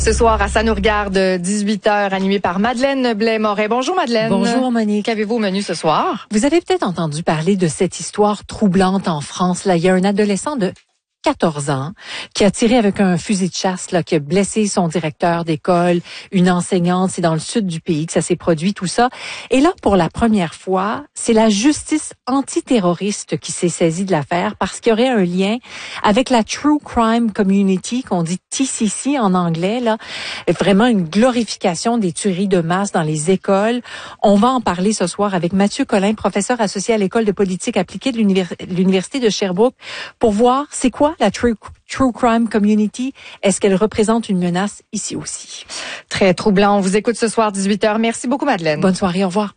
Ce soir, à Ça nous regarde, 18h, animé par Madeleine Blais-Moret. Bonjour Madeleine. Bonjour Monique. Qu'avez-vous au menu ce soir? Vous avez peut-être entendu parler de cette histoire troublante en France. Là, il y a un adolescent de 14 ans qui a tiré avec un fusil de chasse, là, qui a blessé son directeur d'école, une enseignante. C'est dans le sud du pays que ça s'est produit, tout ça. Et là, pour la première fois, c'est la justice antiterroriste qui s'est saisie de l'affaire parce qu'il y aurait un lien avec la True Crime Community, qu'on dit TCC en anglais, là. Vraiment une glorification des tueries de masse dans les écoles. On va en parler ce soir avec Mathieu Collin, professeur associé à l'École de politique appliquée de l'Université de Sherbrooke, pour voir c'est quoi la True Crime Community. Est-ce qu'elle représente une menace ici aussi? Très troublant. On vous écoute ce soir, 18h. Merci beaucoup, Madeleine. Bonne soirée. Au revoir.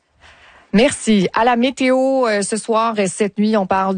Merci. À la météo, ce soir et cette nuit, on parle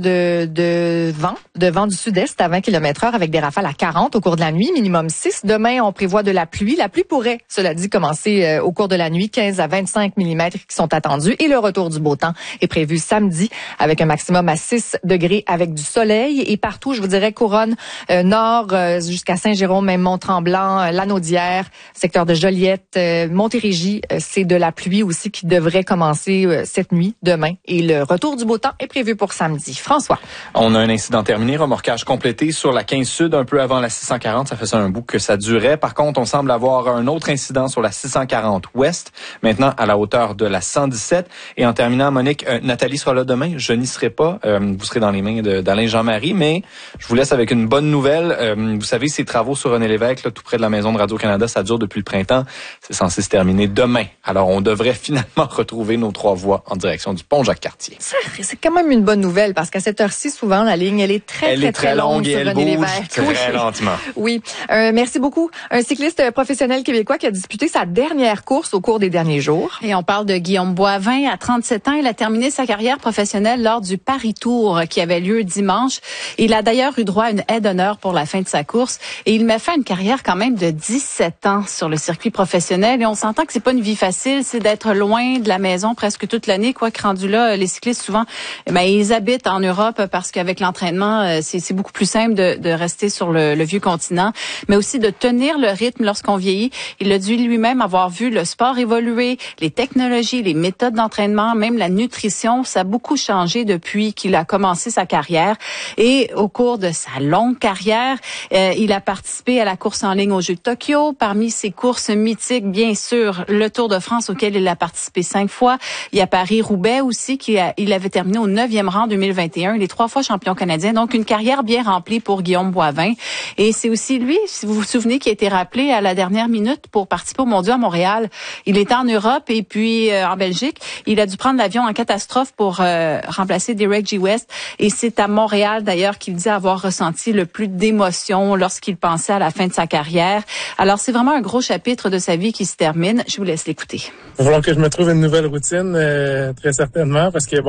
de vent du sud-est à 20 km/h avec des rafales à 40 au cours de la nuit, minimum 6. Demain, on prévoit de la pluie. La pluie pourrait, cela dit, commencer au cours de la nuit, 15 à 25 mm qui sont attendus. Et le retour du beau temps est prévu samedi avec un maximum à 6 degrés avec du soleil. Et partout, je vous dirais, couronne nord jusqu'à Saint-Jérôme, même Mont-Tremblant, Lanaudière, secteur de Joliette, Montérégie. C'est de la pluie aussi qui devrait commencer cette nuit, demain. Et le retour du beau temps est prévu pour samedi. François. On a un incident terminé, remorquage complété sur la 15 Sud, un peu avant la 640. Ça faisait un bout que ça durait. Par contre, on semble avoir un autre incident sur la 640 Ouest, maintenant à la hauteur de la 117. Et en terminant, Monique, Nathalie sera là demain. Je n'y serai pas. Vous serez dans les mains d'Alain Jean-Marie, mais je vous laisse avec une bonne nouvelle. Vous savez, ces travaux sur René Lévesque, là, tout près de la maison de Radio-Canada, ça dure depuis le printemps. C'est censé se terminer demain. Alors, on devrait finalement retrouver nos trois voies en direction du pont Jacques-Cartier. C'est quand même une bonne nouvelle parce qu'à cette heure-ci, souvent, la ligne, elle est très longue et sur elle René bouge Lévesque. très lentement. Oui. Merci beaucoup. Un cycliste professionnel québécois qui a disputé sa dernière course au cours des derniers jours. Et on parle de Guillaume Boivin. À 37 ans, il a terminé sa carrière professionnelle lors du Paris-Tour qui avait lieu dimanche. Il a d'ailleurs eu droit à une aide d'honneur pour la fin de sa course. Et il met fin à une carrière quand même de 17 ans sur le circuit professionnel. Et on s'entend que c'est pas une vie facile, c'est d'être loin de la maison presque toute l'année. Quoi que rendu là, les cyclistes souvent, ils habitent en Europe parce qu'avec l'entraînement, c'est beaucoup plus simple de rester sur le vieux continent, mais aussi de tenir le rythme lorsqu'on vieillit. Il a dû lui-même avoir vu le sport évoluer, les technologies, les méthodes d'entraînement, même la nutrition, ça a beaucoup changé depuis qu'il a commencé sa carrière. Et au cours de sa longue carrière, il a participé à la course en ligne aux Jeux de Tokyo. Parmi ses courses mythiques, bien sûr, le Tour de France auquel il a participé 5 fois. Il y a Paris-Roubaix aussi, il avait terminé au 9e rang en 2021. Il est 3 fois champion canadien. Donc, une carrière bien remplie pour Guillaume Boivin. Et c'est aussi lui, si vous vous souvenez, qui a été rappelé à la dernière minute pour participer au Mondial à Montréal. Il était en Europe et puis en Belgique. Il a dû prendre l'avion en catastrophe pour remplacer Derek G. West. Et c'est à Montréal, d'ailleurs, qu'il dit avoir ressenti le plus d'émotion lorsqu'il pensait à la fin de sa carrière. Alors, c'est vraiment un gros chapitre de sa vie qui se termine. Je vous laisse l'écouter. Il va falloir que je me trouve une nouvelle routine, très certainement, parce que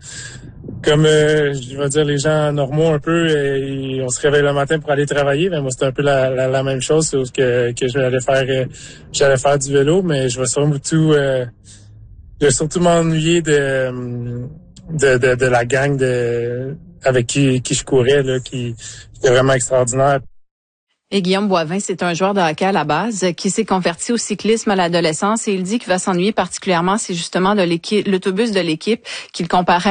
comme je vais dire les gens normaux un peu, on se réveille le matin pour aller travailler. Ben moi, c'est un peu la même chose, sauf que j'allais faire du vélo, mais je vais surtout m'ennuyer de la gang avec qui je courais, là, qui est vraiment extraordinaire. Et Guillaume Boivin, c'est un joueur de hockey à la base qui s'est converti au cyclisme à l'adolescence et il dit qu'il va s'ennuyer particulièrement, c'est justement de l'autobus de l'équipe qu'il comparait